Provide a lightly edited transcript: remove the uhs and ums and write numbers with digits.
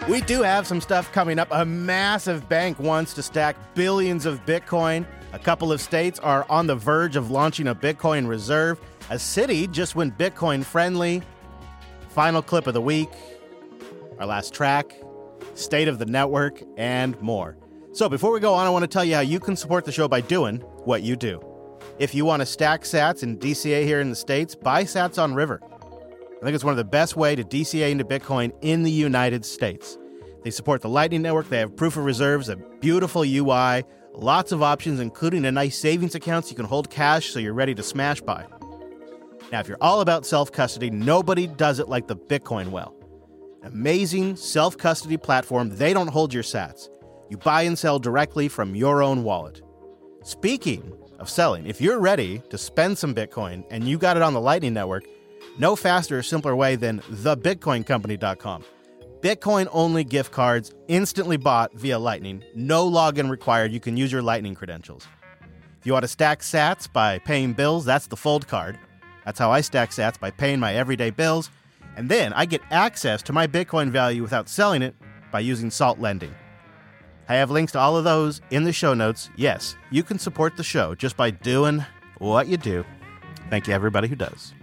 We do have some stuff coming up. A massive bank wants to stack billions of Bitcoin. A couple of states are on the verge of launching a Bitcoin reserve. A city just went Bitcoin friendly. Final clip of the week. Our last track. State of the network, and more. So before we go on, I want to tell you how you can support the show by doing what you do. If you want to stack sats in DCA here in the States, buy sats on River. I think it's one of the best way to DCA into Bitcoin in the United States. They support the Lightning Network. They have proof of reserves, a beautiful UI, lots of options, including a nice savings account so you can hold cash so you're ready to smash buy. Now, if you're all about self-custody, nobody does it like the Bitcoin Well. Amazing self-custody platform. They don't hold your sats. You buy and sell directly from your own wallet. Speaking of selling, if you're ready to spend some Bitcoin and you got it on the Lightning Network, no faster or simpler way than thebitcoincompany.com. Bitcoin-only gift cards, instantly bought via Lightning. No login required. You can use your Lightning credentials. If you want to stack sats by paying bills, that's the Fold card. That's how I stack sats, by paying my everyday bills. And then I get access to my Bitcoin value without selling it by using Salt Lending. I have links to all of those in the show notes. Yes, you can support the show just by doing what you do. Thank you, everybody who does.